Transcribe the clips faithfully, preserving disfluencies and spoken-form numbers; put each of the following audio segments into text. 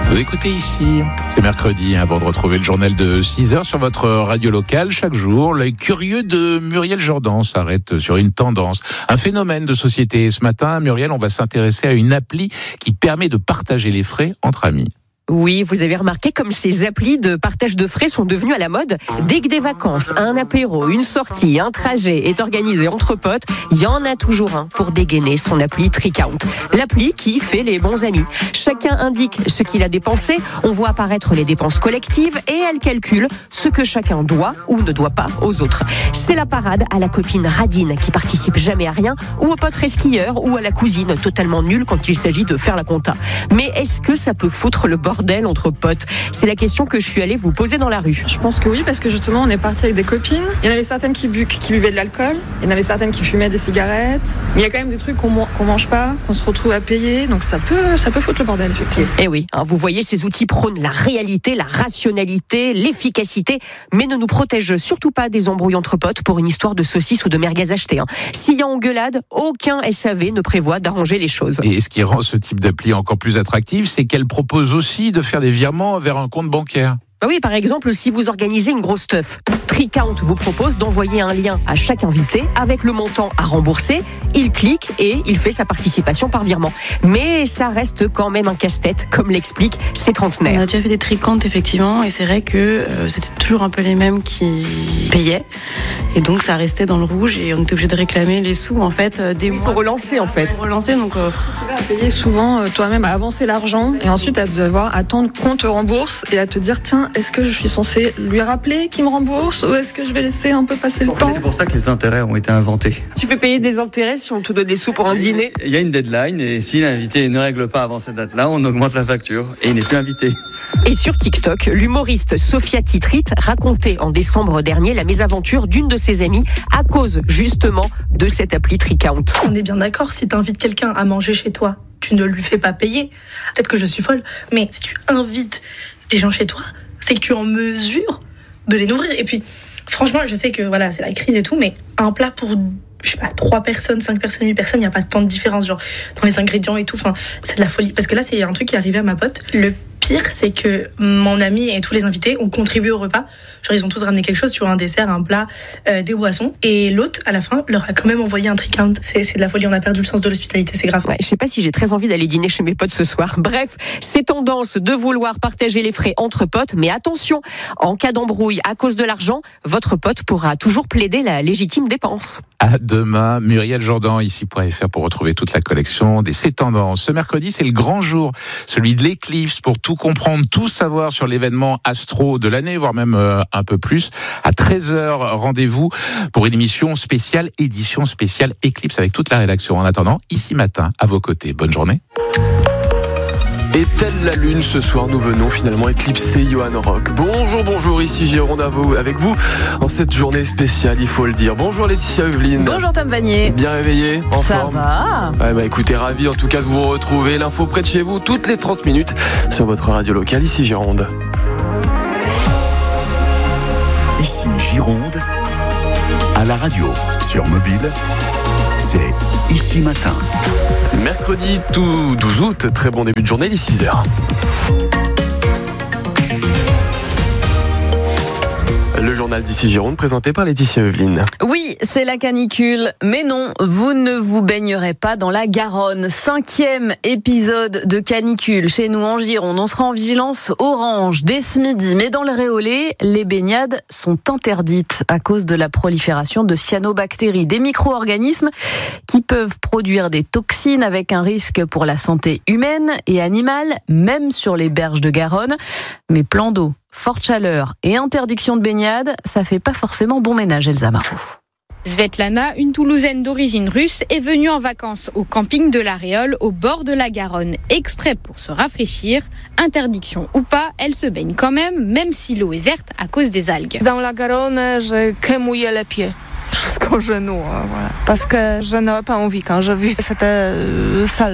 Vous écoutez ici, c'est mercredi, avant de retrouver le journal de six heures sur votre radio locale. Chaque jour, l'œil curieux de Muriel Jourdan s'arrête sur une tendance, un phénomène de société. Ce matin, Muriel, on va s'intéresser à une appli qui permet de partager les frais entre amis. Oui, vous avez remarqué comme ces applis de partage de frais sont devenues à la mode. Dès que des vacances, un apéro, une sortie, un trajet est organisé entre potes, il y en a toujours un pour dégainer son appli Tricount. L'appli qui fait les bons amis. Chacun indique ce qu'il a dépensé, on voit apparaître les dépenses collectives et elle calcule ce que chacun doit ou ne doit pas aux autres. C'est la parade à la copine radine qui participe jamais à rien, ou au pote resquilleur, ou à la cousine totalement nulle quand il s'agit de faire la compta. Mais est-ce que ça peut foutre le bordel entre potes? C'est la question que je suis allée vous poser dans la rue. Je pense que oui, parce que justement on est parti avec des copines. Il y en avait certaines qui, bu- qui buvaient de l'alcool, il y en avait certaines qui fumaient des cigarettes. Mais il y a quand même des trucs qu'on, qu'on mange pas, qu'on se retrouve à payer, donc ça peut, ça peut foutre le bordel effectivement. Et oui, hein, vous voyez, ces outils prônent la réalité, la rationalité, l'efficacité, mais ne nous protègent surtout pas des embrouilles entre potes pour une histoire de saucisses ou de merguez achetées. Hein. S'il y a engueulade, aucun S A V ne prévoit d'arranger les choses. Et ce qui rend ce type d'appli encore plus attractif, c'est qu'elle propose aussi de faire des virements vers un compte bancaire. Oui, par exemple, si vous organisez une grosse teuf, Tricount vous propose d'envoyer un lien à chaque invité avec le montant à rembourser. Il clique et il fait sa participation par virement. Mais ça reste quand même un casse-tête, comme l'expliquent ces trentenaires. On a déjà fait des Tricount, effectivement, et c'est vrai que euh, c'était toujours un peu les mêmes qui payaient. Et donc, ça restait dans le rouge et on était obligé de réclamer les sous, en fait, euh, des mois. Il faut relancer, en fait. Pour relancer, donc... Euh... Tu vas payer souvent euh, toi-même à avancer l'argent et ensuite à devoir attendre qu'on te rembourse et à te dire, tiens, est-ce que je suis censé lui rappeler qu'il me rembourse ou est-ce que je vais laisser un peu passer le temps? C'est pour ça que les intérêts ont été inventés. Tu peux payer des intérêts si on te donne des sous pour un dîner? Il y a une deadline et si l'invité ne règle pas avant cette date-là, on augmente la facture et il n'est plus invité. Et sur TikTok, l'humoriste Sophia Titrit racontait en décembre dernier la mésaventure d'une de ses amies à cause justement de cette appli Tricount. On est bien d'accord, si tu invites quelqu'un à manger chez toi, tu ne lui fais pas payer. Peut-être que je suis folle, mais si tu invites les gens chez toi, c'est que tu es en mesure de les nourrir. Et puis, franchement, je sais que voilà, c'est la crise et tout, mais un plat pour, je sais pas, trois personnes, cinq personnes, huit personnes, il n'y a pas tant de différence, genre, dans les ingrédients et tout. Enfin, c'est de la folie. Parce que là, c'est un truc qui est arrivé à ma pote. Le pire, c'est que mon ami et tous les invités ont contribué au repas. Genre, ils ont tous ramené quelque chose, tu vois, un dessert, un plat, euh, des boissons. Et l'autre, à la fin, leur a quand même envoyé un Tricount. C'est, c'est de la folie, on a perdu le sens de l'hospitalité, c'est grave. Ouais, je sais pas si j'ai très envie d'aller dîner chez mes potes ce soir. Bref, c'est tendance de vouloir partager les frais entre potes, mais attention, en cas d'embrouille à cause de l'argent, votre pote pourra toujours plaider la légitime dépense. À demain, Muriel Jourdan, ici point F R pour retrouver toute la collection des C'est Tendances. Ce mercredi, c'est le grand jour, celui de l'éclipse, pour tout comprendre, tout savoir sur l'événement astro de l'année, voire même euh, un peu plus. À treize heures, rendez-vous pour une émission spéciale, édition spéciale éclipse avec toute la rédaction. En attendant, ici matin, à vos côtés. Bonne journée. Et telle la lune, ce soir, nous venons finalement éclipser Johan Rock. Bonjour, bonjour, ici Jérôme avec vous en cette journée spéciale, il faut le dire. Bonjour Laetitia Evelyne. Bonjour Tom Vanier. Bien réveillé, en Ça forme. va Ouais, bah écoutez, ravi en tout cas de vous retrouver. L'info près de chez vous, toutes les trente minutes sur votre radio locale, ici Gironde. Ici Gironde, à la radio, sur mobile, c'est Ici Matin. Mercredi tout douze août, très bon début de journée, il est six heures. Le journal d'Ici Gironde présenté par Laetitia Evelyne. Oui, c'est la canicule, mais non, vous ne vous baignerez pas dans la Garonne. Cinquième épisode de canicule chez nous en Gironde. On sera en vigilance orange dès ce midi, mais dans le Réolais, les baignades sont interdites à cause de la prolifération de cyanobactéries, des micro-organismes qui peuvent produire des toxines avec un risque pour la santé humaine et animale, même sur les berges de Garonne. Mais plan d'eau, forte chaleur et interdiction de baignade, ça fait pas forcément bon ménage, Elsa Marou. Svetlana, une Toulousaine d'origine russe, est venue en vacances au camping de la Réole, au bord de la Garonne, exprès pour se rafraîchir. Interdiction ou pas, elle se baigne quand même, même si l'eau est verte à cause des algues. Dans la Garonne, j'ai que mouillé les pieds jusqu'aux genoux, voilà. Parce que je n'avais pas envie quand j'ai vu, c'était euh, sale.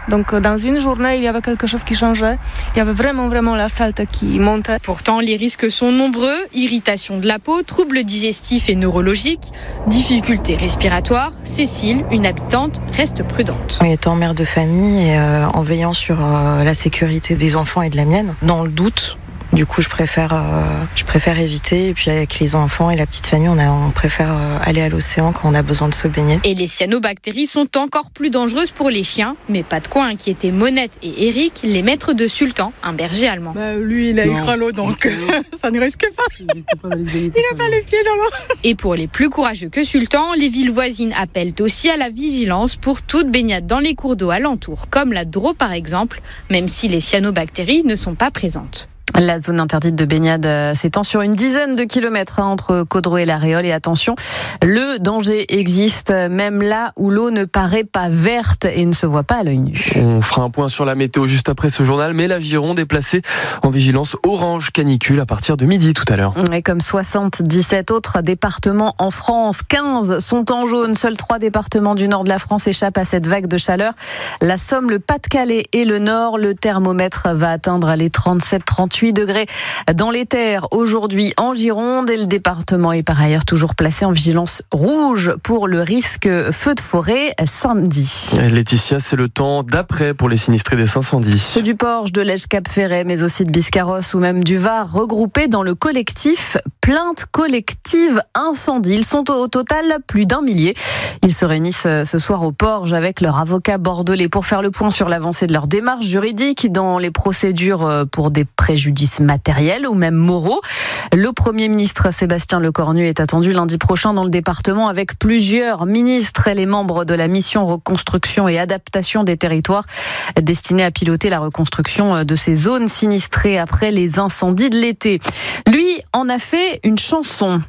Donc dans une journée, il y avait quelque chose qui changeait. Il y avait vraiment, vraiment la saleté qui montait. Pourtant, les risques sont nombreux. Irritation de la peau, troubles digestifs et neurologiques, difficultés respiratoires. Cécile, une habitante, reste prudente. En étant mère de famille et euh, en veillant sur euh, la sécurité des enfants et de la mienne, dans le doute, du coup, je préfère, euh, je préfère éviter. Et puis avec les enfants et la petite famille, on, a, on préfère euh, aller à l'océan quand on a besoin de se baigner. Et les cyanobactéries sont encore plus dangereuses pour les chiens. Mais pas de quoi inquiéter Monette et Eric, les maîtres de Sultan, un berger allemand. Bah, lui, il a eu à l'eau, donc euh, ça ne risque pas. Il n'a pas les pieds dans l'eau. Et pour les plus courageux que Sultan, les villes voisines appellent aussi à la vigilance pour toute baignade dans les cours d'eau alentours, comme la Drô par exemple, même si les cyanobactéries ne sont pas présentes. La zone interdite de baignade s'étend sur une dizaine de kilomètres hein, entre Caudrot et La Réole. Et attention, le danger existe même là où l'eau ne paraît pas verte et ne se voit pas à l'œil nu. On fera un point sur la météo juste après ce journal, mais la Gironde est placée en vigilance orange canicule à partir de midi tout à l'heure. Et comme soixante-dix-sept autres départements en France, quinze sont en jaune. Seuls trois départements du nord de la France échappent à cette vague de chaleur. La Somme, le Pas-de-Calais et le Nord. Le thermomètre va atteindre les trente-sept trente-huit degrés dans les terres aujourd'hui en Gironde et le département est par ailleurs toujours placé en vigilance rouge pour le risque feu de forêt samedi. Laetitia, c'est le temps d'après pour les sinistrés des incendies. Ceux du Porche, de l'Èche-Cap-Ferret, mais aussi de Biscarrosse ou même du Var, regroupés dans le collectif Plainte collective incendie. Ils sont au total plus d'un millier. Ils se réunissent ce soir au Porge avec leur avocat bordelais pour faire le point sur l'avancée de leur démarche juridique dans les procédures pour des préjudices matériels ou même moraux. Le Premier ministre Sébastien Lecornu est attendu lundi prochain dans le département avec plusieurs ministres et les membres de la mission reconstruction et adaptation des territoires destinée à piloter la reconstruction de ces zones sinistrées après les incendies de l'été. Lui en a fait une chanson.